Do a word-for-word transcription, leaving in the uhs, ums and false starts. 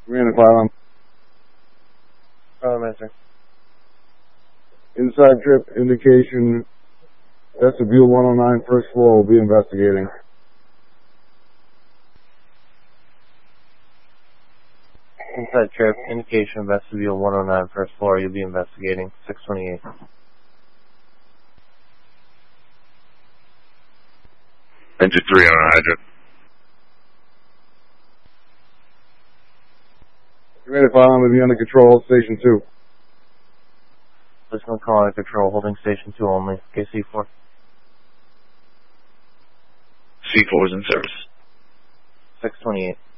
Commander Cloud. Oh, master. Inside trip indication. Vestibule one oh nine, first floor, will be investigating. Inside trip, indication vestibule one oh nine, first floor, you'll be investigating. six twenty-eight. Engine three on hydrant. Commander Cloud, I'm going to be under control, station two. Listening call under control, holding station two only. K C four. C four is in service. six twenty-eight.